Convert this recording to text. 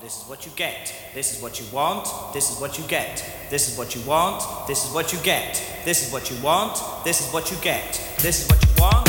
this is what you get. This is what you want, this is what you get. This is what you want, this is what you get. This is what you want, this is what you get. This is what you want.